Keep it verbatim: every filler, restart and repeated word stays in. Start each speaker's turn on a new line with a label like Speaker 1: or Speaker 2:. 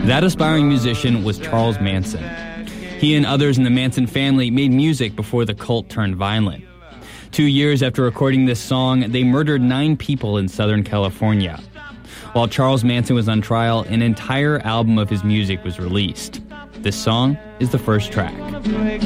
Speaker 1: That aspiring musician was Charles Manson. He and others in the Manson family made music before the cult turned violent. Two years after recording this song, they murdered nine people in Southern California. While Charles Manson was on trial, an entire album of his music was released. This song is the first track.